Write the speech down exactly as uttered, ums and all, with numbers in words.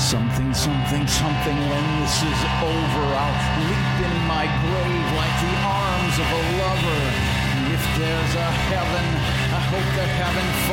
Something, something, something, when this is over, I'll leap in my grave like the arms of a lover. And if there's a heaven, I hope that heaven